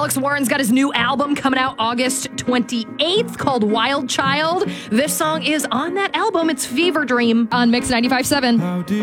Alex Warren's got his new album coming out August 28th called Wild Child. This song is on that album. It's Fever Dream on Mix 95.7.